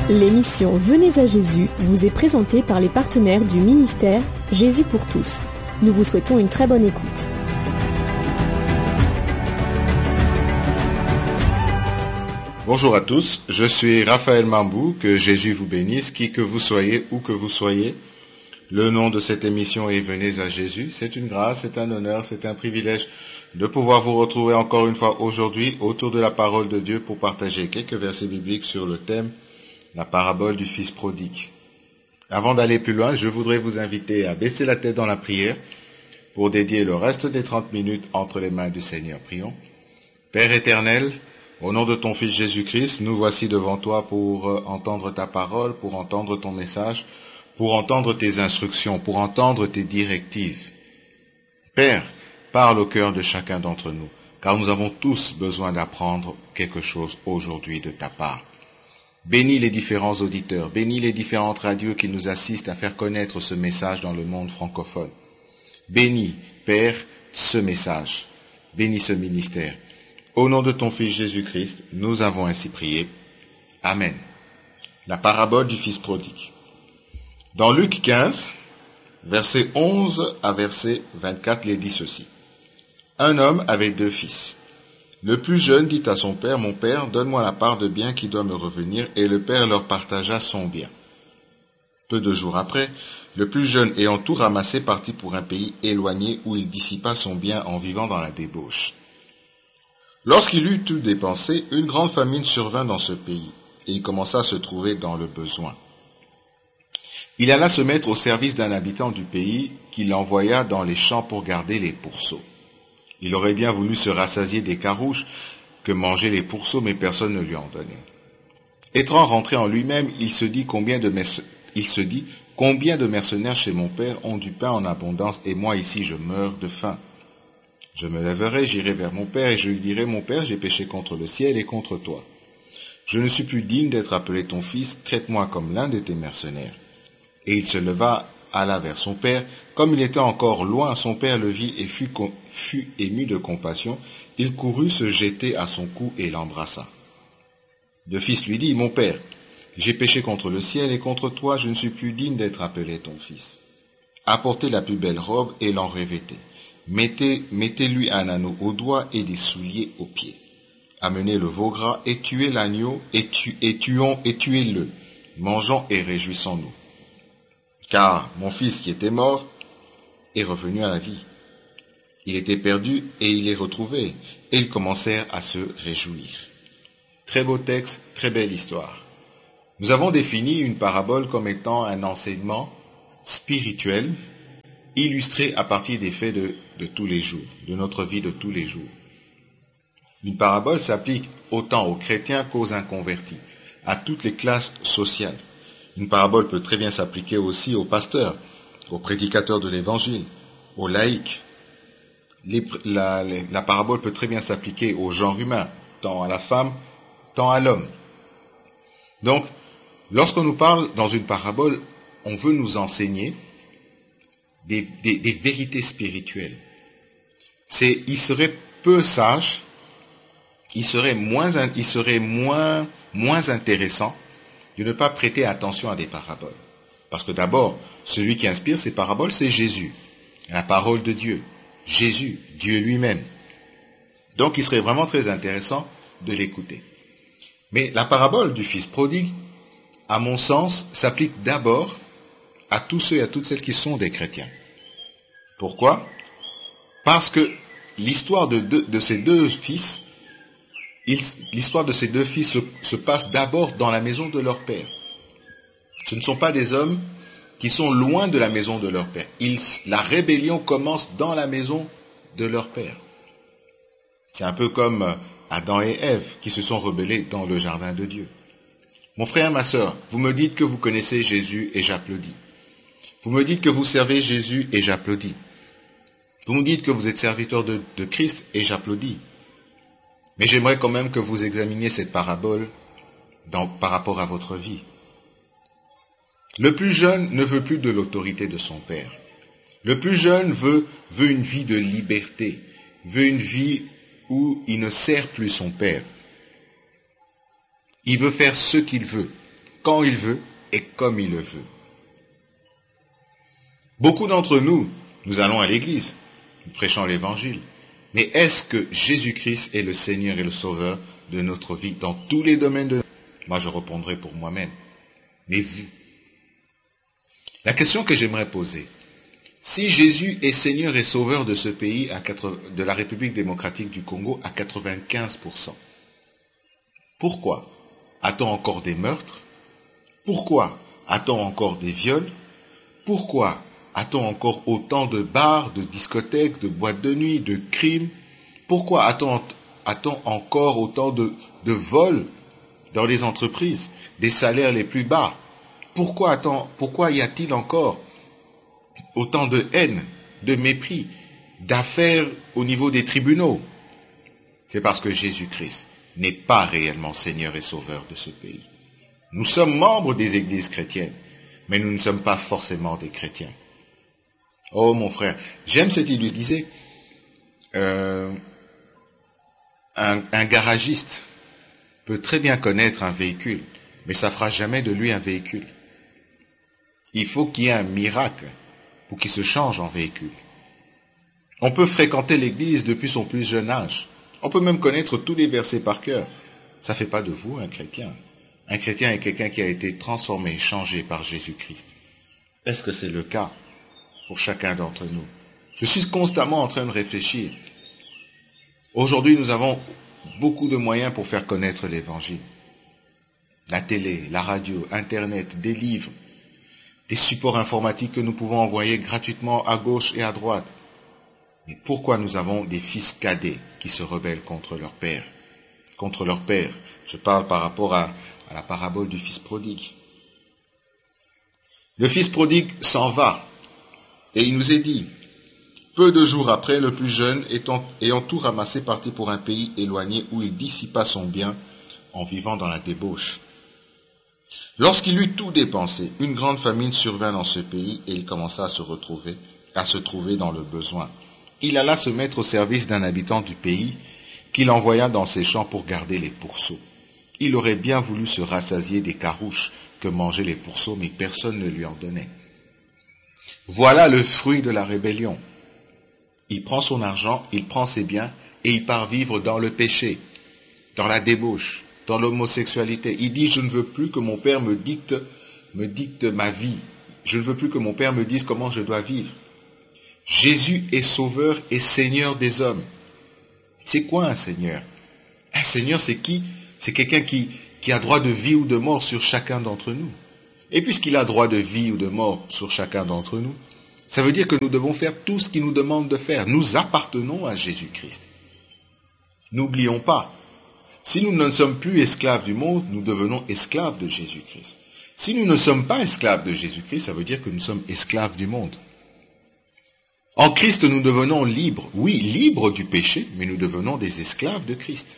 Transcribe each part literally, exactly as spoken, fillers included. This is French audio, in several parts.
L'émission Venez à Jésus vous est présentée par les partenaires du ministère Jésus pour tous. Nous vous souhaitons une très bonne écoute. Bonjour à tous, je suis Raphaël Mambou, que Jésus vous bénisse, qui que vous soyez, où que vous soyez. Le nom de cette émission est Venez à Jésus. C'est une grâce, c'est un honneur, c'est un privilège de pouvoir vous retrouver encore une fois aujourd'hui autour de la parole de Dieu pour partager quelques versets bibliques sur le thème la parabole du fils prodigue. Avant d'aller plus loin, je voudrais vous inviter à baisser la tête dans la prière pour dédier le reste des trente minutes entre les mains du Seigneur. Prions. Père éternel, au nom de ton Fils Jésus-Christ, nous voici devant toi pour entendre ta parole, pour entendre ton message, pour entendre tes instructions, pour entendre tes directives. Père, parle au cœur de chacun d'entre nous, car nous avons tous besoin d'apprendre quelque chose aujourd'hui de ta part. Bénis les différents auditeurs, bénis les différentes radios qui nous assistent à faire connaître ce message dans le monde francophone. Bénis, Père, ce message, bénis ce ministère. Au nom de ton Fils Jésus-Christ, nous avons ainsi prié. Amen. La parabole du fils prodigue. Dans Luc quinze, verset onze à verset vingt-quatre, il est dit ceci. Un homme avait deux fils. Le plus jeune dit à son père, « Mon père, donne-moi la part de bien qui doit me revenir. » Et le père leur partagea son bien. Peu de jours après, le plus jeune ayant tout ramassé partit pour un pays éloigné où il dissipa son bien en vivant dans la débauche. Lorsqu'il eut tout dépensé, une grande famine survint dans ce pays, et il commença à se trouver dans le besoin. Il alla se mettre au service d'un habitant du pays qui l'envoya dans les champs pour garder les pourceaux. Il aurait bien voulu se rassasier des carouches que mangeaient les pourceaux, mais personne ne lui en donnait. Étant rentré en lui-même, il se dit combien de, merce... il se dit, combien de mercenaires chez mon père ont du pain en abondance, et moi ici je meurs de faim. Je me lèverai, j'irai vers mon père, et je lui dirai, mon père, j'ai péché contre le ciel et contre toi. Je ne suis plus digne d'être appelé ton fils, traite-moi comme l'un de tes mercenaires. Et il se leva, alla vers son père. Comme il était encore loin, son père le vit et fut, fut ému de compassion. Il courut se jeter à son cou et l'embrassa. Le fils lui dit, « Mon père, j'ai péché contre le ciel et contre toi, je ne suis plus digne d'être appelé ton fils. Apportez la plus belle robe et l'en revêtez. Mettez, mettez-lui un anneau au doigt et des souliers aux pieds. Amenez le veau gras et tuez l'agneau et, tu, et tuons et tuez-le. Mangeons et réjouissons-nous. Car mon fils qui était mort est revenu à la vie. Il était perdu et il est retrouvé. Et ils commencèrent à se réjouir. » Très beau texte, très belle histoire. Nous avons défini une parabole comme étant un enseignement spirituel illustré à partir des faits de, de tous les jours, de notre vie de tous les jours. Une parabole s'applique autant aux chrétiens qu'aux inconvertis, à toutes les classes sociales. Une parabole peut très bien s'appliquer aussi aux pasteurs, aux prédicateurs de l'évangile, aux laïcs. Les, la, les, la parabole peut très bien s'appliquer au genre humain, tant à la femme, tant à l'homme. Donc, lorsqu'on nous parle dans une parabole, on veut nous enseigner des, des, des vérités spirituelles. C'est, il serait peu sage, il serait moins, il serait moins, moins intéressant de ne pas prêter attention à des paraboles. Parce que d'abord, celui qui inspire ces paraboles, c'est Jésus, la parole de Dieu, Jésus, Dieu lui-même. Donc il serait vraiment très intéressant de l'écouter. Mais la parabole du fils prodigue, à mon sens, s'applique d'abord à tous ceux et à toutes celles qui sont des chrétiens. Pourquoi ? Parce que l'histoire de, de, de ces deux fils, Il, l'histoire de ces deux fils se, se passe d'abord dans la maison de leur père. Ce ne sont pas des hommes qui sont loin de la maison de leur père. Ils, la rébellion commence dans la maison de leur père. C'est un peu comme Adam et Ève qui se sont rebellés dans le jardin de Dieu. Mon frère, ma sœur, vous me dites que vous connaissez Jésus et j'applaudis. Vous me dites que vous servez Jésus et j'applaudis. Vous me dites que vous êtes serviteur de, de Christ et j'applaudis. Mais j'aimerais quand même que vous examiniez cette parabole dans, par rapport à votre vie. Le plus jeune ne veut plus de l'autorité de son père. Le plus jeune veut, veut une vie de liberté, veut une vie où il ne sert plus son père. Il veut faire ce qu'il veut, quand il veut et comme il le veut. Beaucoup d'entre nous, nous allons à l'église, nous prêchons l'évangile. Mais est-ce que Jésus-Christ est le Seigneur et le Sauveur de notre vie dans tous les domaines de... Moi, je répondrai pour moi-même. Mais vous, la question que j'aimerais poser, si Jésus est Seigneur et Sauveur de ce pays, à quatre... de la République démocratique du Congo, à quatre-vingt-quinze pour cent, pourquoi a-t-on encore des meurtres? Pourquoi a-t-on encore des viols? Pourquoi a-t-on encore autant de bars, de discothèques, de boîtes de nuit, de crimes? Pourquoi a-t-on, a-t-on encore autant de, de vols dans les entreprises, des salaires les plus bas? Pourquoi, a-t-on, pourquoi y a-t-il encore autant de haine, de mépris, d'affaires au niveau des tribunaux? C'est parce que Jésus-Christ n'est pas réellement Seigneur et Sauveur de ce pays. Nous sommes membres des églises chrétiennes, mais nous ne sommes pas forcément des chrétiens. Oh mon frère, j'aime cette illustration. Il disait, euh, un, un garagiste peut très bien connaître un véhicule, mais ça ne fera jamais de lui un véhicule. Il faut qu'il y ait un miracle pour qu'il se change en véhicule. On peut fréquenter l'église depuis son plus jeune âge. On peut même connaître tous les versets par cœur. Ça ne fait pas de vous un chrétien. Un chrétien est quelqu'un qui a été transformé, changé par Jésus-Christ. Est-ce que c'est le cas pour chacun d'entre nous? Je suis constamment en train de réfléchir. Aujourd'hui, nous avons beaucoup de moyens pour faire connaître l'Évangile. La télé, la radio, Internet, des livres, des supports informatiques que nous pouvons envoyer gratuitement à gauche et à droite. Mais pourquoi nous avons des fils cadets qui se rebellent contre leur père? Contre leur père. Je parle par rapport à, à la parabole du fils prodigue. Le fils prodigue s'en va. Et il nous est dit, peu de jours après, le plus jeune, étant, ayant tout ramassé, partit pour un pays éloigné où il dissipa son bien en vivant dans la débauche. Lorsqu'il eut tout dépensé, une grande famine survint dans ce pays et il commença à se retrouver, à se trouver dans le besoin. Il alla se mettre au service d'un habitant du pays qu'il envoya dans ses champs pour garder les pourceaux. Il aurait bien voulu se rassasier des carouches que mangeaient les pourceaux, mais personne ne lui en donnait. Voilà le fruit de la rébellion. Il prend son argent, il prend ses biens et il part vivre dans le péché, dans la débauche, dans l'homosexualité. Il dit, je ne veux plus que mon père me dicte, me dicte ma vie. Je ne veux plus que mon père me dise comment je dois vivre. Jésus est sauveur et Seigneur des hommes. C'est quoi un Seigneur? Un Seigneur, c'est qui? C'est quelqu'un qui, qui a droit de vie ou de mort sur chacun d'entre nous. Et puisqu'il a droit de vie ou de mort sur chacun d'entre nous, ça veut dire que nous devons faire tout ce qu'il nous demande de faire. Nous appartenons à Jésus-Christ. N'oublions pas, si nous ne sommes plus esclaves du monde, nous devenons esclaves de Jésus-Christ. Si nous ne sommes pas esclaves de Jésus-Christ, ça veut dire que nous sommes esclaves du monde. En Christ, nous devenons libres. Oui, libres du péché, mais nous devenons des esclaves de Christ.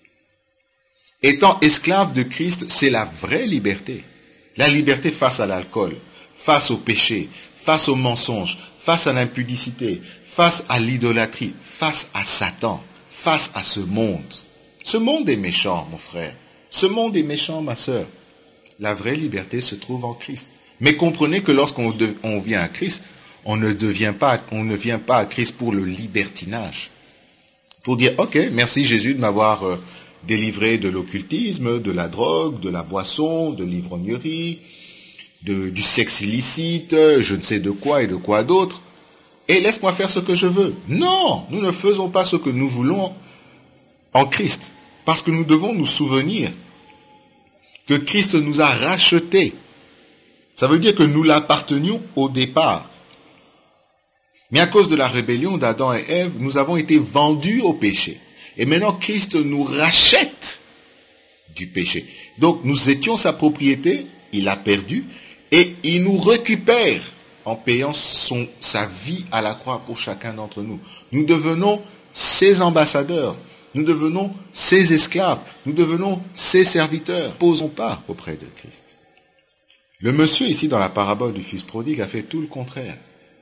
Étant esclaves de Christ, c'est la vraie liberté. La liberté face à l'alcool, face au péché, face au mensonge, face à l'impudicité, face à l'idolâtrie, face à Satan, face à ce monde. Ce monde est méchant, mon frère. Ce monde est méchant, ma sœur. La vraie liberté se trouve en Christ. Mais comprenez que lorsqu'on de, on vient à Christ, on ne devient pas, on ne vient pas à Christ pour le libertinage. Pour dire, ok, merci Jésus de m'avoir euh, délivré de l'occultisme, de la drogue, de la boisson, de l'ivrognerie, de, du sexe illicite, je ne sais de quoi et de quoi d'autre, et laisse-moi faire ce que je veux. Non, nous ne faisons pas ce que nous voulons en Christ, parce que nous devons nous souvenir que Christ nous a rachetés. Ça veut dire que nous l'appartenions au départ. Mais à cause de la rébellion d'Adam et Ève, nous avons été vendus au péché. Et maintenant, Christ nous rachète du péché. Donc, nous étions sa propriété, il l'a perdu, et il nous récupère en payant son, sa vie à la croix pour chacun d'entre nous. Nous devenons ses ambassadeurs, nous devenons ses esclaves, nous devenons ses serviteurs. Ne posons pas auprès de Christ. Le monsieur ici dans la parabole du fils prodigue a fait tout le contraire.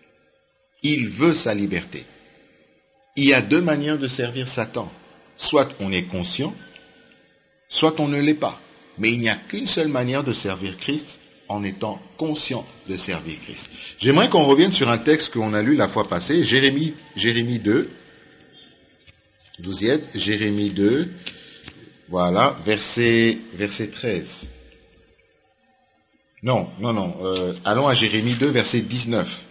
Il veut sa liberté. Il y a deux manières de servir Satan. Soit on est conscient, soit on ne l'est pas. Mais il n'y a qu'une seule manière de servir Christ, en étant conscient de servir Christ. J'aimerais qu'on revienne sur un texte qu'on a lu la fois passée, Jérémie, Jérémie deux. Vous y êtes, Jérémie deux, voilà, verset, verset treize. Non, non, non, euh, allons à Jérémie deux, verset dix-neuf.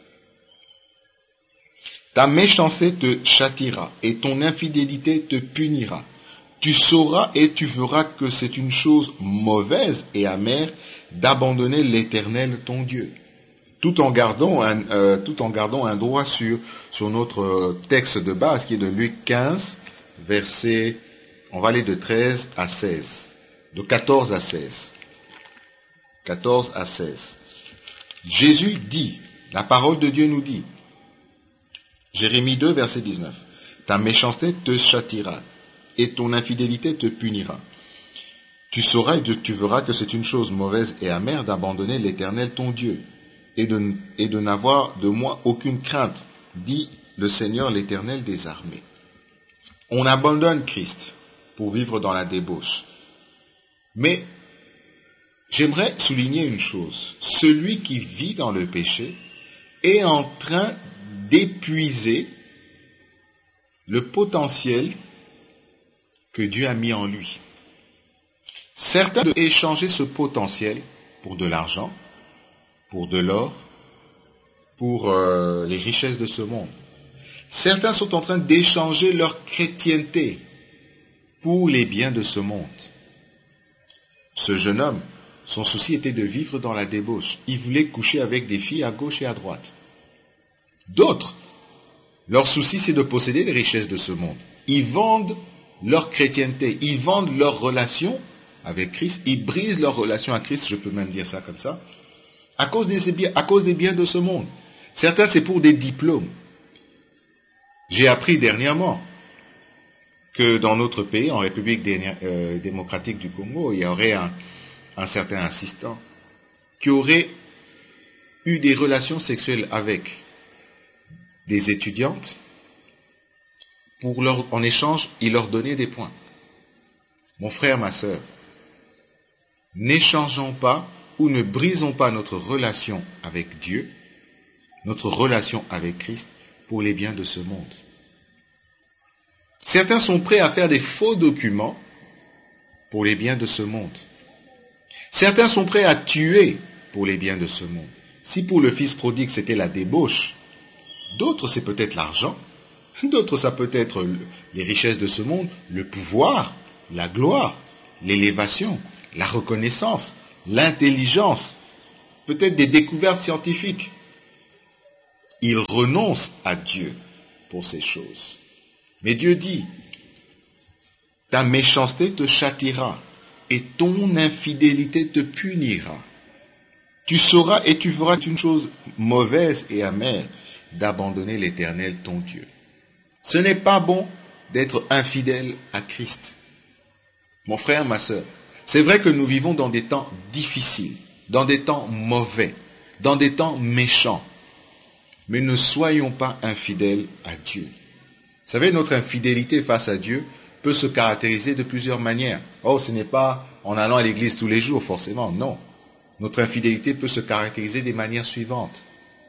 Ta méchanceté te châtira et ton infidélité te punira. Tu sauras et tu verras que c'est une chose mauvaise et amère d'abandonner l'Éternel ton Dieu. Tout en gardant un, euh, tout en gardant un droit sur, sur notre texte de base qui est de Luc quinze, verset, on va aller de treize à seize, de quatorze à seize. quatorze à seize. Jésus dit, la parole de Dieu nous dit, Jérémie deux, verset dix-neuf, ta méchanceté te châtira et ton infidélité te punira. Tu sauras et tu verras que c'est une chose mauvaise et amère d'abandonner l'Éternel ton Dieu et de, et de n'avoir de moi aucune crainte, dit le Seigneur l'Éternel des armées. On abandonne Christ pour vivre dans la débauche. Mais j'aimerais souligner une chose. Celui qui vit dans le péché est en train d'épuiser le potentiel que Dieu a mis en lui. Certains ont échangé ce potentiel pour de l'argent, pour de l'or, pour euh, les richesses de ce monde. Certains sont en train d'échanger leur chrétienté pour les biens de ce monde. Ce jeune homme, son souci était de vivre dans la débauche. Il voulait coucher avec des filles à gauche et à droite. D'autres, leur souci c'est de posséder les richesses de ce monde. Ils vendent leur chrétienté, ils vendent leur relation avec Christ, ils brisent leur relation à Christ, je peux même dire ça comme ça, à cause des biens, à cause des biens de ce monde. Certains c'est pour des diplômes. J'ai appris dernièrement que dans notre pays, en République euh, démocratique du Congo, il y aurait un, un certain assistant qui aurait eu des relations sexuelles avec des étudiantes. Pour leur, en échange, il leur donnait des points. Mon frère, ma sœur, n'échangeons pas ou ne brisons pas notre relation avec Dieu, notre relation avec Christ, pour les biens de ce monde. Certains sont prêts à faire des faux documents pour les biens de ce monde. Certains sont prêts à tuer pour les biens de ce monde. Si pour le fils prodigue c'était la débauche, d'autres c'est peut-être l'argent, d'autres ça peut être les richesses de ce monde, le pouvoir, la gloire, l'élévation, la reconnaissance, l'intelligence, peut-être des découvertes scientifiques. Ils renoncent à Dieu pour ces choses. Mais Dieu dit, ta méchanceté te châtira et ton infidélité te punira. Tu sauras et tu verras une chose mauvaise et amère d'abandonner l'Éternel ton Dieu. Ce n'est pas bon d'être infidèle à Christ. Mon frère, ma sœur, c'est vrai que nous vivons dans des temps difficiles, dans des temps mauvais, dans des temps méchants. Mais ne soyons pas infidèles à Dieu. Vous savez, notre infidélité face à Dieu peut se caractériser de plusieurs manières. Oh, ce n'est pas en allant à l'église tous les jours, forcément, non. Notre infidélité peut se caractériser des manières suivantes.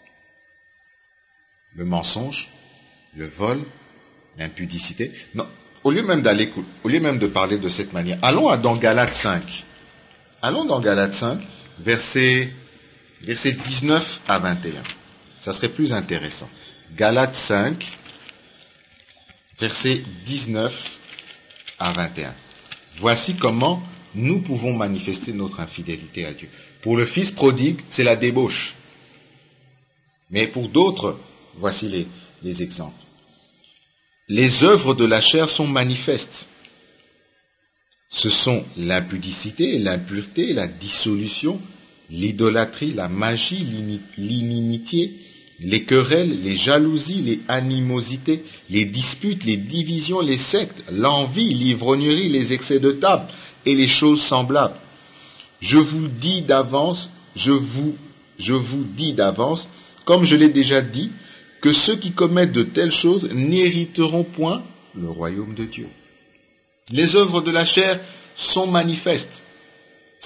Le mensonge, le vol, l'impudicité. Non, au lieu même d'aller, au lieu même de parler de cette manière, allons dans Galates cinq. Allons dans Galates cinq, versets, versets dix-neuf à vingt et un. Ça serait plus intéressant. Galates cinq, versets dix-neuf à vingt et un. Voici comment nous pouvons manifester notre infidélité à Dieu. Pour le fils prodigue, c'est la débauche. Mais pour d'autres, voici les, les exemples. Les œuvres de la chair sont manifestes. Ce sont l'impudicité, l'impureté, la dissolution, l'idolâtrie, la magie, l'inimitié, les querelles, les jalousies, les animosités, les disputes, les divisions, les sectes, l'envie, l'ivrognerie, les excès de table et les choses semblables. Je vous dis d'avance, je vous, je vous dis d'avance, comme je l'ai déjà dit, que ceux qui commettent de telles choses n'hériteront point le royaume de Dieu. Les œuvres de la chair sont manifestes.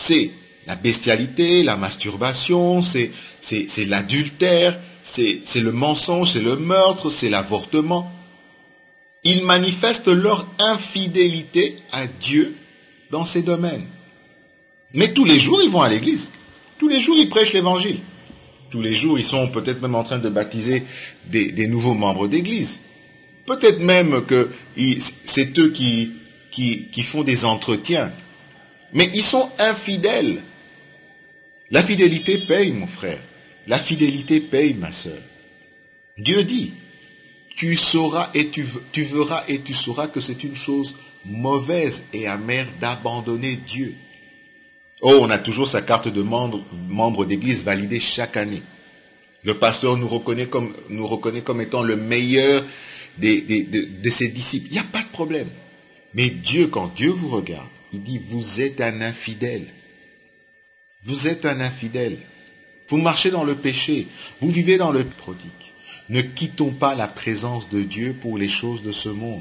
c'est la bestialité, la masturbation, c'est, c'est, c'est l'adultère, c'est, c'est le mensonge, c'est le meurtre, c'est l'avortement. Ils manifestent leur infidélité à Dieu dans ces domaines. Mais tous les jours, ils vont à l'église. Tous les jours, ils prêchent l'évangile. Tous les jours, ils sont peut-être même en train de baptiser des, des nouveaux membres d'église. Peut-être même que ils, c'est eux qui, qui, qui font des entretiens. Mais ils sont infidèles. La fidélité paye, mon frère. La fidélité paye, ma sœur. Dieu dit, tu sauras et tu, tu verras et tu sauras que c'est une chose mauvaise et amère d'abandonner Dieu. Oh, on a toujours sa carte de membre, membre d'église validée chaque année. Le pasteur nous reconnaît comme, nous reconnaît comme étant le meilleur des, des, de, de ses disciples. Il n'y a pas de problème. Mais Dieu, quand Dieu vous regarde, il dit, vous êtes un infidèle. Vous êtes un infidèle. Vous marchez dans le péché. Vous vivez dans le prodigue. Ne quittons pas la présence de Dieu pour les choses de ce monde.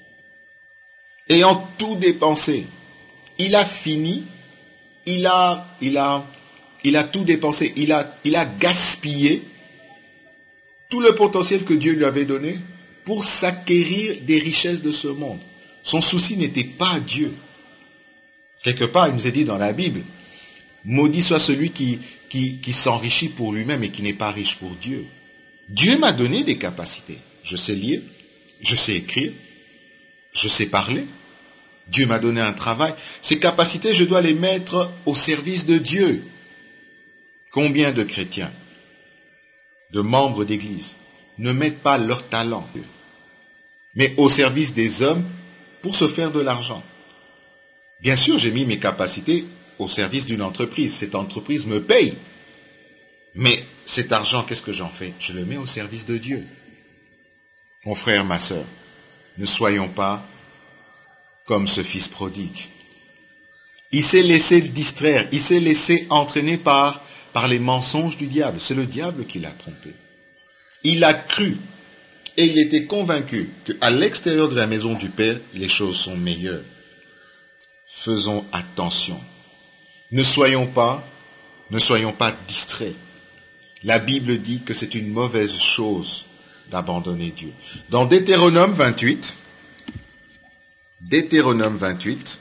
Ayant tout dépensé, il a fini, il a, il a, il a tout dépensé, il a, il a gaspillé tout le potentiel que Dieu lui avait donné pour s'acquérir des richesses de ce monde. Son souci n'était pas Dieu. Quelque part, il nous est dit dans la Bible, maudit soit celui qui, qui, qui s'enrichit pour lui-même et qui n'est pas riche pour Dieu. Dieu m'a donné des capacités. Je sais lire, je sais écrire, je sais parler. Dieu m'a donné un travail. Ces capacités, je dois les mettre au service de Dieu. Combien de chrétiens, de membres d'église, ne mettent pas leur talent, mais au service des hommes pour se faire de l'argent? Bien sûr, j'ai mis mes capacités au service d'une entreprise. Cette entreprise me paye. Mais cet argent, qu'est-ce que j'en fais? Je le mets au service de Dieu. Mon frère, ma sœur, ne soyons pas comme ce fils prodigue. Il s'est laissé distraire, il s'est laissé entraîner par, par les mensonges du diable. C'est le diable qui l'a trompé. Il a cru et il était convaincu qu'à l'extérieur de la maison du Père, les choses sont meilleures. Faisons attention. Ne soyons pas, ne soyons pas distraits. La Bible dit que c'est une mauvaise chose d'abandonner Dieu. Dans Deutéronome vingt-huit, Deutéronome vingt-huit,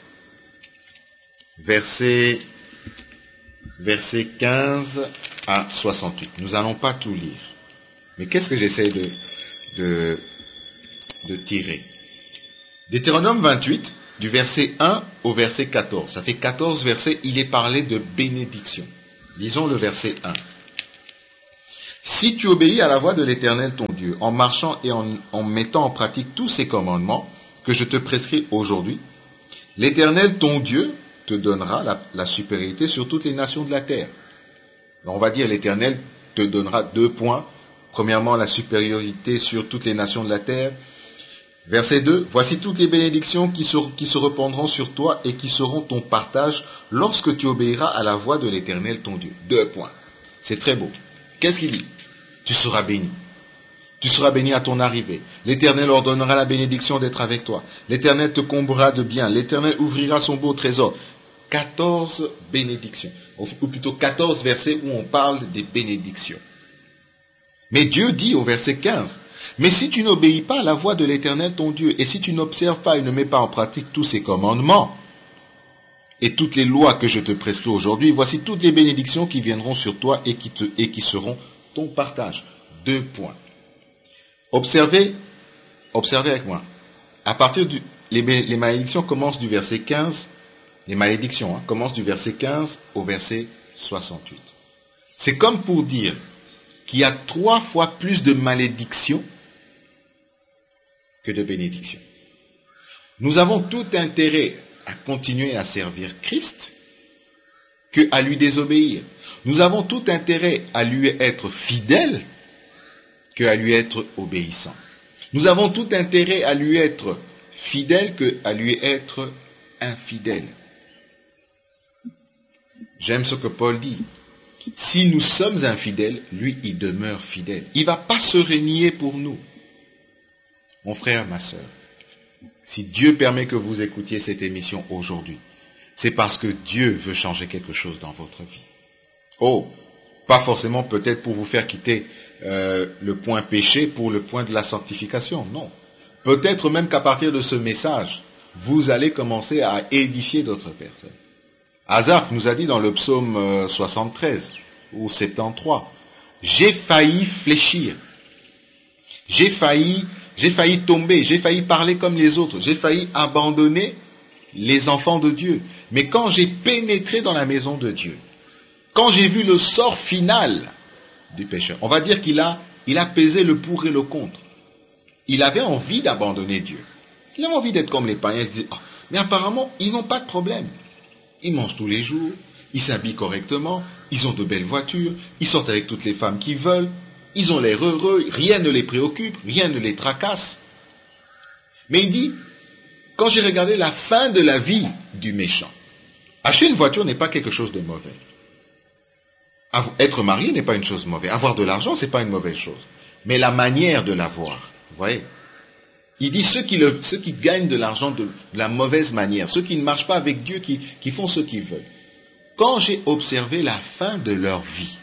verset, verset quinze à soixante-huit. Nous n'allons pas tout lire. Mais qu'est-ce que j'essaie de, de, de tirer? Deutéronome vingt-huit, du verset un au verset quatorze. Ça fait quatorze versets, il est parlé de bénédiction. Lisons le verset un. Si tu obéis à la voix de l'Éternel ton Dieu, en marchant et en, en mettant en pratique tous ces commandements que je te prescris aujourd'hui, l'Éternel ton Dieu te donnera la, la supériorité sur toutes les nations de la terre. On va dire l'Éternel te donnera deux points. Premièrement, la supériorité sur toutes les nations de la terre. Verset deux, voici toutes les bénédictions qui se, qui se répandront sur toi et qui seront ton partage lorsque tu obéiras à la voix de l'Éternel ton Dieu. Deux points. C'est très beau. Qu'est-ce qu'il dit? Tu seras béni. Tu seras béni à ton arrivée. L'Éternel ordonnera la bénédiction d'être avec toi. L'Éternel te comblera de bien. L'Éternel ouvrira son beau trésor. quatorze bénédictions. Ou plutôt quatorze versets où on parle des bénédictions. Mais Dieu dit au verset quinze, mais si tu n'obéis pas à la voix de l'Éternel ton Dieu, et si tu n'observes pas et ne mets pas en pratique tous ses commandements, et toutes les lois que je te prescris aujourd'hui, voici toutes les bénédictions qui viendront sur toi et qui, te, et qui seront ton partage. Deux points. Observez, observez avec moi. À partir du, les, les malédictions commencent du verset quinze, les malédictions hein, commencent du verset quinze au verset soixante-huit. C'est comme pour dire qu'il y a trois fois plus de malédictions que de bénédictions. Nous avons tout intérêt à continuer à servir Christ que à lui désobéir. Nous avons tout intérêt à lui être fidèle que à lui être obéissant. Nous avons tout intérêt à lui être fidèle que à lui être infidèle. J'aime ce que Paul dit. Si nous sommes infidèles, lui, il demeure fidèle. Il ne va pas se renier pour nous. Mon frère, ma sœur, si Dieu permet que vous écoutiez cette émission aujourd'hui, c'est parce que Dieu veut changer quelque chose dans votre vie. Oh, pas forcément peut-être pour vous faire quitter euh, le point péché pour le point de la sanctification, non. Peut-être même qu'à partir de ce message, vous allez commencer à édifier d'autres personnes. Asaph nous a dit dans le psaume soixante-treize ou soixante-treize, « J'ai failli fléchir, j'ai failli, j'ai failli tomber, j'ai failli parler comme les autres, j'ai failli abandonner les enfants de Dieu. Mais quand j'ai pénétré dans la maison de Dieu, quand j'ai vu le sort final du pécheur, on va dire qu'il a, il a pesé le pour et le contre. Il avait envie d'abandonner Dieu. Il avait envie d'être comme les païens. Il se dit, oh, mais apparemment, ils n'ont pas de problème. Ils mangent tous les jours, ils s'habillent correctement, ils ont de belles voitures, ils sortent avec toutes les femmes qu'ils veulent, ils ont l'air heureux, rien ne les préoccupe, rien ne les tracasse. Mais il dit, quand j'ai regardé la fin de la vie du méchant, acheter une voiture n'est pas quelque chose de mauvais. Être marié n'est pas une chose mauvaise. Avoir de l'argent, c'est pas une mauvaise chose. Mais la manière de l'avoir, vous voyez. Il dit ceux qui, le, ceux qui gagnent de l'argent de, de la mauvaise manière, ceux qui ne marchent pas avec Dieu, qui, qui font ce qu'ils veulent. Quand j'ai observé la fin de leur vie,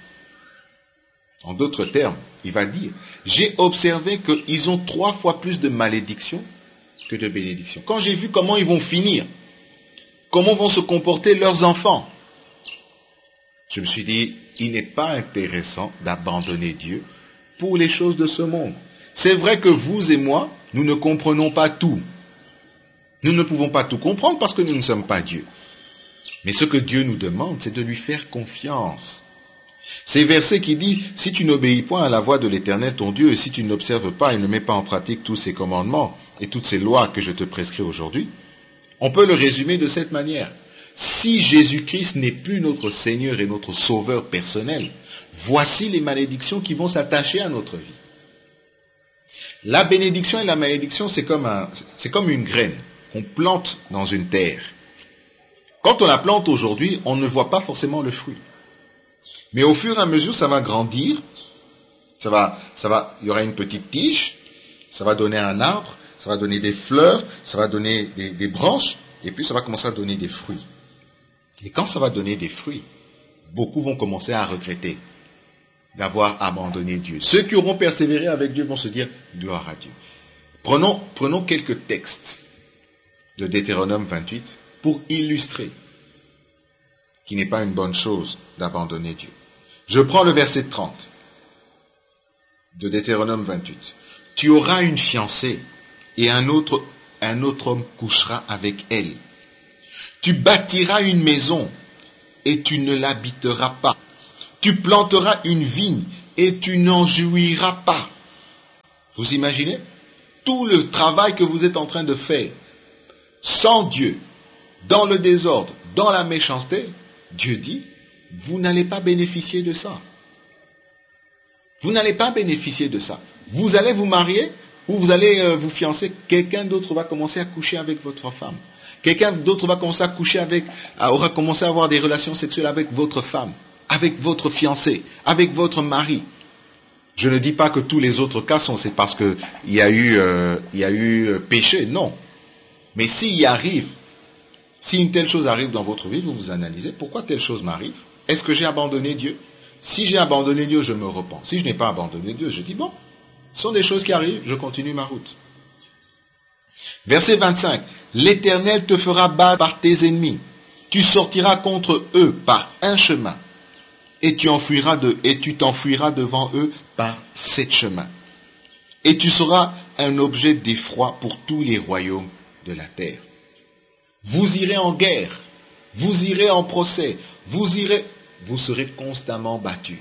en d'autres termes, il va dire, j'ai observé qu'ils ont trois fois plus de malédictions que de bénédictions. Quand j'ai vu comment ils vont finir, comment vont se comporter leurs enfants, je me suis dit, il n'est pas intéressant d'abandonner Dieu pour les choses de ce monde. C'est vrai que vous et moi, nous ne comprenons pas tout. Nous ne pouvons pas tout comprendre parce que nous ne sommes pas Dieu. Mais ce que Dieu nous demande, c'est de lui faire confiance. C'est verset qui dit, si tu n'obéis point à la voix de l'Éternel ton Dieu, et si tu n'observes pas et ne mets pas en pratique tous ses commandements et toutes ces lois que je te prescris aujourd'hui, on peut le résumer de cette manière. Si Jésus-Christ n'est plus notre Seigneur et notre Sauveur personnel, voici les malédictions qui vont s'attacher à notre vie. La bénédiction et la malédiction, c'est comme, un, c'est comme une graine qu'on plante dans une terre. Quand on la plante aujourd'hui, on ne voit pas forcément le fruit. Mais au fur et à mesure, ça va grandir, ça va, ça va, il y aura une petite tige, ça va donner un arbre, ça va donner des fleurs, ça va donner des, des branches, et puis ça va commencer à donner des fruits. Et quand ça va donner des fruits, beaucoup vont commencer à regretter d'avoir abandonné Dieu. Ceux qui auront persévéré avec Dieu vont se dire gloire à Dieu. Prenons, prenons quelques textes de Deutéronome vingt-huit pour illustrer qu'il n'est pas une bonne chose d'abandonner Dieu. Je prends le verset trente de Deutéronome vingt-huit. Tu auras une fiancée et un autre, un autre homme couchera avec elle. Tu bâtiras une maison et tu ne l'habiteras pas. Tu planteras une vigne et tu n'en jouiras pas. Vous imaginez? Tout le travail que vous êtes en train de faire sans Dieu, dans le désordre, dans la méchanceté, Dieu dit, vous n'allez pas bénéficier de ça. Vous n'allez pas bénéficier de ça. Vous allez vous marier ou vous allez euh, vous fiancer, quelqu'un d'autre va commencer à coucher avec votre femme. Quelqu'un d'autre va commencer à coucher avec, aura commencé à avoir des relations sexuelles avec votre femme, avec votre fiancé, avec votre mari. Je ne dis pas que tous les autres cas sont, c'est parce que il y a eu, euh, il y a eu euh, péché, non. Mais s'il y arrive, si une telle chose arrive dans votre vie, vous vous analysez, pourquoi telle chose m'arrive? Est-ce que j'ai abandonné Dieu? Si j'ai abandonné Dieu, je me repens. Si je n'ai pas abandonné Dieu, je dis bon, ce sont des choses qui arrivent, je continue ma route. Verset vingt-cinq. L'Éternel te fera battre par tes ennemis. Tu sortiras contre eux par un chemin. Et tu enfuiras de, et tu t'enfuiras devant eux par sept chemins. Et tu seras un objet d'effroi pour tous les royaumes de la terre. Vous irez en guerre, vous irez en procès, vous irez, vous serez constamment battus.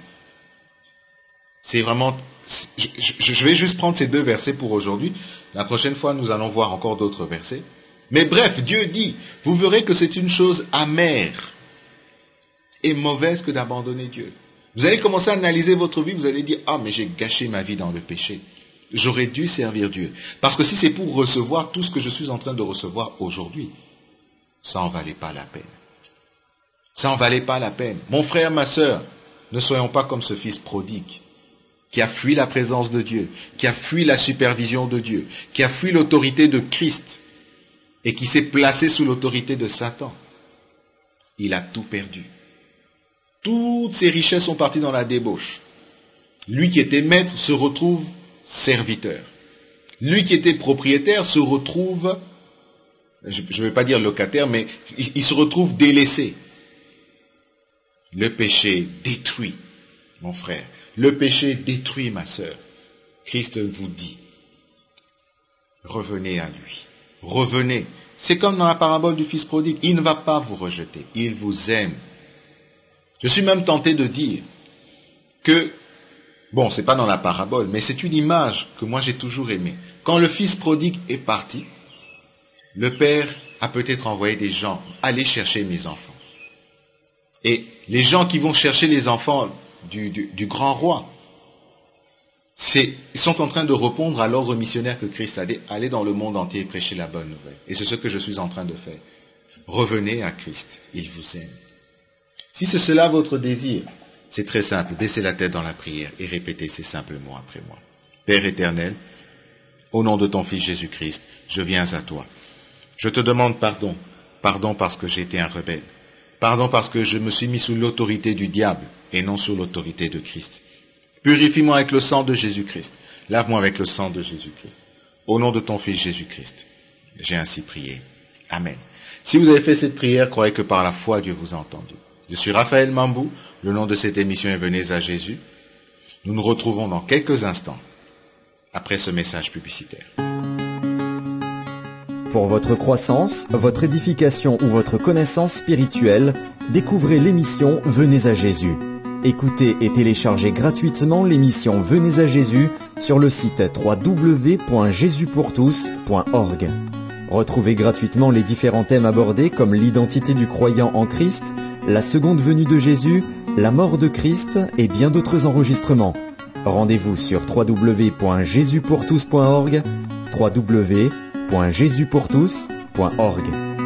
C'est vraiment, je, je, je vais juste prendre ces deux versets pour aujourd'hui. La prochaine fois, nous allons voir encore d'autres versets. Mais bref, Dieu dit, vous verrez que c'est une chose amère et mauvaise que d'abandonner Dieu. Vous allez commencer à analyser votre vie, vous allez dire, ah, mais j'ai gâché ma vie dans le péché. J'aurais dû servir Dieu. Parce que si c'est pour recevoir tout ce que je suis en train de recevoir aujourd'hui, ça en valait pas la peine. Ça en valait pas la peine. Mon frère, ma sœur, ne soyons pas comme ce fils prodigue qui a fui la présence de Dieu, qui a fui la supervision de Dieu, qui a fui l'autorité de Christ et qui s'est placé sous l'autorité de Satan. il a tout perdu. Toutes ses richesses sont parties dans la débauche. Lui qui était maître se retrouve serviteur. Lui qui était propriétaire se retrouve, je ne vais pas dire locataire, mais il, il se retrouve délaissé. Le péché détruit, mon frère. Le péché détruit, ma sœur. Christ vous dit, revenez à lui. Revenez. C'est comme dans la parabole du fils prodigue. Il ne va pas vous rejeter. Il vous aime. Je suis même tenté de dire que, bon, c'est pas dans la parabole, mais c'est une image que moi j'ai toujours aimée. Quand le fils prodigue est parti, le père a peut-être envoyé des gens, allez chercher mes enfants. Et les gens qui vont chercher les enfants du, du, du grand roi, c'est, ils sont en train de répondre à l'ordre missionnaire que Christ a dit, allez dans le monde entier et prêcher la bonne nouvelle. Et c'est ce que je suis en train de faire. Revenez à Christ, il vous aime. Si c'est cela votre désir, c'est très simple, baissez la tête dans la prière et répétez ces simples mots après moi. Père éternel, au nom de ton Fils Jésus-Christ, je viens à toi. Je te demande pardon, pardon parce que j'ai été un rebelle, pardon parce que je me suis mis sous l'autorité du diable et non sous l'autorité de Christ. Purifie-moi avec le sang de Jésus-Christ, lave-moi avec le sang de Jésus-Christ. Au nom de ton Fils Jésus-Christ, j'ai ainsi prié. Amen. Si vous avez fait cette prière, croyez que par la foi, Dieu vous a entendu. Je suis Raphaël Mambou, le nom de cette émission est Venez à Jésus. Nous nous retrouvons dans quelques instants, après ce message publicitaire. Pour votre croissance, votre édification ou votre connaissance spirituelle, découvrez l'émission Venez à Jésus. Écoutez et téléchargez gratuitement l'émission Venez à Jésus sur le site w w w point jésus pour tous point org. Retrouvez gratuitement les différents thèmes abordés comme l'identité du croyant en Christ, la seconde venue de Jésus, la mort de Christ et bien d'autres enregistrements. Rendez-vous sur w w w point jésus pour tous point org, w w w point jésus pour tous point org.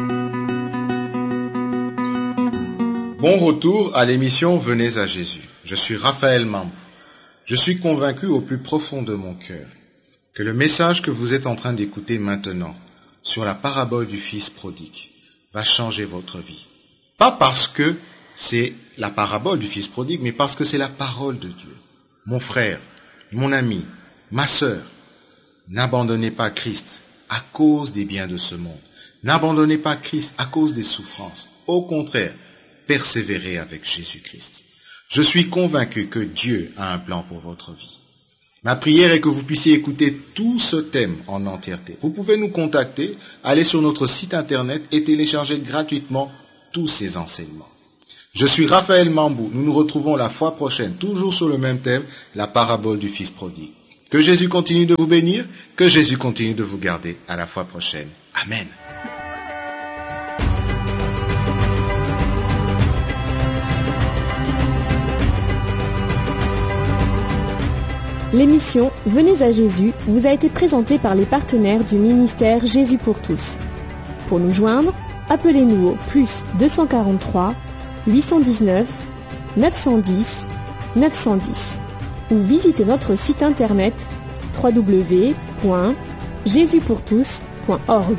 Bon retour à l'émission Venez à Jésus. Je suis Raphaël Mambou. Je suis convaincu au plus profond de mon cœur que le message que vous êtes en train d'écouter maintenant sur la parabole du fils prodigue va changer votre vie. Pas parce que c'est la parabole du fils prodigue, mais parce que c'est la parole de Dieu. Mon frère, mon ami, ma sœur, n'abandonnez pas Christ à cause des biens de ce monde. N'abandonnez pas Christ à cause des souffrances. Au contraire, persévérez avec Jésus-Christ. Je suis convaincu que Dieu a un plan pour votre vie. Ma prière est que vous puissiez écouter tout ce thème en entièreté. Vous pouvez nous contacter, aller sur notre site internet et télécharger gratuitement tous ces enseignements. Je suis Raphaël Mambou. Nous nous retrouvons la fois prochaine, toujours sur le même thème, la parabole du fils prodigue. Que Jésus continue de vous bénir, que Jésus continue de vous garder. À la fois prochaine. Amen. L'émission Venez à Jésus vous a été présentée par les partenaires du ministère Jésus pour tous. Pour nous joindre, appelez-nous au plus deux cent quarante-trois, huit cent dix-neuf, neuf cent dix, neuf cent dix ou visitez notre site internet w w w point jésus pour tous point org.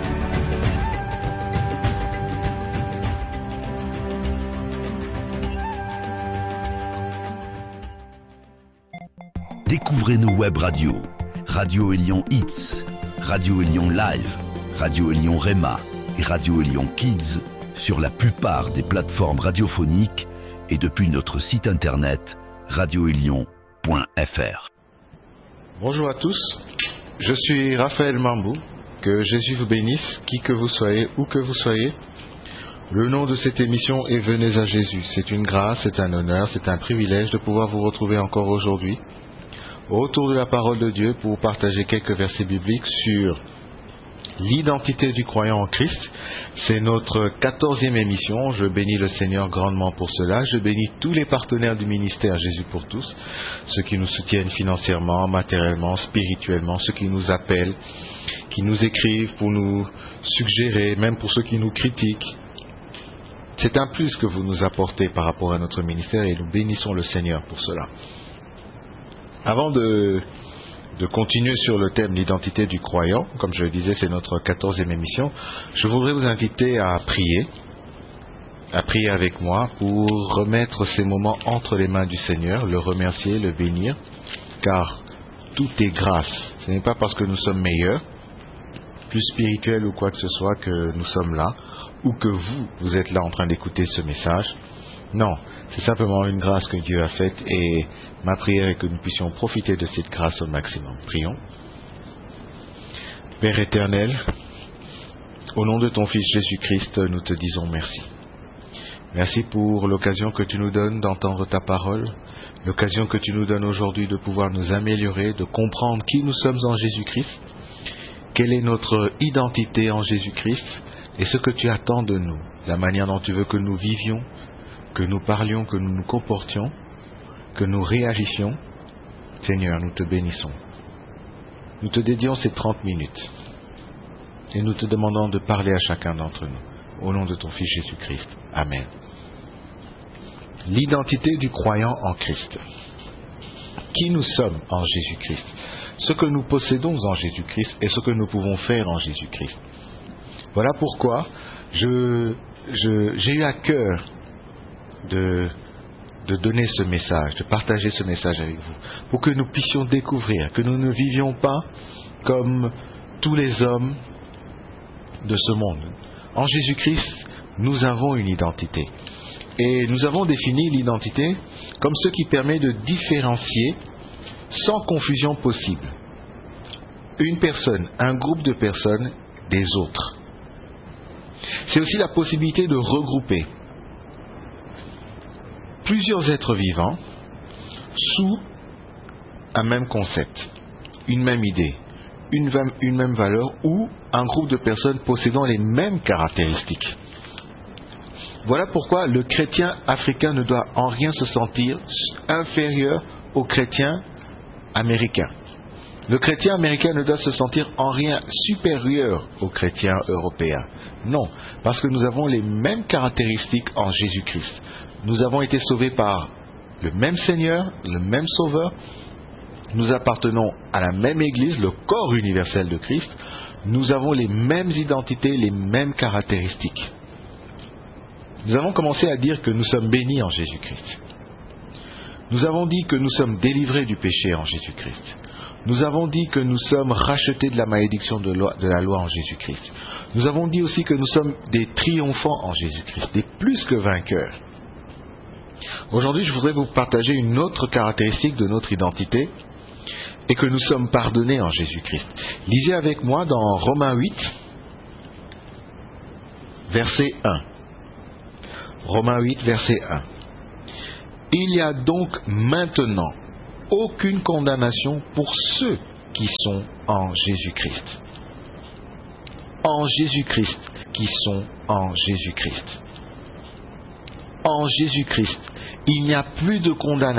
Découvrez nos web radios, Radio Élion Hits, Radio Élion Live, Radio Élion Rema et Radio Élion Kids sur la plupart des plateformes radiophoniques et depuis notre site internet radio élion point f r. Bonjour à tous, je suis Raphaël Mambou, que Jésus vous bénisse, qui que vous soyez, où que vous soyez. Le nom de cette émission est Venez à Jésus. C'est une grâce, c'est un honneur, c'est un privilège de pouvoir vous retrouver encore aujourd'hui autour de la parole de Dieu pour partager quelques versets bibliques sur l'identité du croyant en Christ. C'est notre quatorzième émission. Je bénis le Seigneur grandement pour cela. Je bénis tous les partenaires du ministère Jésus pour tous, ceux qui nous soutiennent financièrement, matériellement, spirituellement, ceux qui nous appellent, qui nous écrivent pour nous suggérer, même pour ceux qui nous critiquent. C'est un plus que vous nous apportez par rapport à notre ministère et nous bénissons le Seigneur pour cela. Avant de, de continuer sur le thème l'identité du croyant, comme je le disais, c'est notre quatorzième émission, je voudrais vous inviter à prier à prier avec moi pour remettre ces moments entre les mains du Seigneur, le remercier, le bénir, car tout est grâce. Ce n'est pas parce que nous sommes meilleurs, plus spirituels ou quoi que ce soit que nous sommes là, ou que vous, vous êtes là en train d'écouter ce message. Non, c'est simplement une grâce que Dieu a faite et ma prière est que nous puissions profiter de cette grâce au maximum. Prions. Père éternel, au nom de ton Fils Jésus-Christ, nous te disons merci. Merci pour l'occasion que tu nous donnes d'entendre ta parole, l'occasion que tu nous donnes aujourd'hui de pouvoir nous améliorer, de comprendre qui nous sommes en Jésus-Christ, quelle est notre identité en Jésus-Christ et ce que tu attends de nous, la manière dont tu veux que nous vivions, que nous parlions, que nous nous comportions, que nous réagissions. Seigneur, nous te bénissons. Nous te dédions ces trente minutes et nous te demandons de parler à chacun d'entre nous. Au nom de ton Fils Jésus-Christ. Amen. L'identité du croyant en Christ. Qui nous sommes en Jésus-Christ. Ce que nous possédons en Jésus-Christ et ce que nous pouvons faire en Jésus-Christ. Voilà pourquoi je, je, j'ai eu à cœur de, de donner ce message, de partager ce message avec vous, pour que nous puissions découvrir que nous ne vivions pas comme tous les hommes de ce monde. En Jésus-Christ, nous avons une identité. Et nous avons défini l'identité comme ce qui permet de différencier sans confusion possible une personne, un groupe de personnes des autres. C'est aussi la possibilité de regrouper plusieurs êtres vivants sous un même concept, une même idée, une, une même valeur ou un groupe de personnes possédant les mêmes caractéristiques. Voilà pourquoi le chrétien africain ne doit en rien se sentir inférieur au chrétien américain. Le chrétien américain ne doit se sentir en rien supérieur au chrétien européen. Non, parce que nous avons les mêmes caractéristiques en Jésus-Christ. Nous avons été sauvés par le même Seigneur, le même Sauveur. Nous appartenons à la même Église, le corps universel de Christ. Nous avons les mêmes identités, les mêmes caractéristiques. Nous avons commencé à dire que nous sommes bénis en Jésus-Christ. Nous avons dit que nous sommes délivrés du péché en Jésus-Christ. Nous avons dit que nous sommes rachetés de la malédiction de, loi, de la loi en Jésus-Christ. Nous avons dit aussi que nous sommes des triomphants en Jésus-Christ, des plus que vainqueurs. Aujourd'hui, je voudrais vous partager une autre caractéristique de notre identité et que nous sommes pardonnés en Jésus-Christ. Lisez avec moi dans Romains huit, verset un. Romains huit, verset un. Il n'y a donc maintenant aucune condamnation pour ceux qui sont en Jésus-Christ. En Jésus-Christ, qui sont en Jésus-Christ. En Jésus-Christ, il n'y a plus de condamnation